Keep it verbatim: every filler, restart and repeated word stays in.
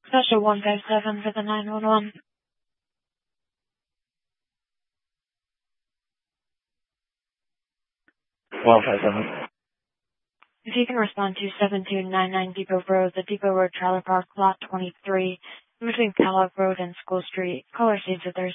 Special one five seven for the nine one one. one five seven. If you can respond to seven two nine nine Depot Road, the Depot Road Trailer Park, Lot twenty-three, in between Kellogg Road and School Street. Caller saves are Thursday.